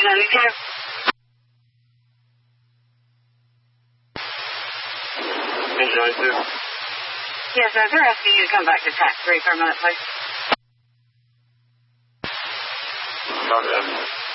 92. Engine 92. Yes, they're asking you to come back to TAC 3 for a minute, please. Copy that.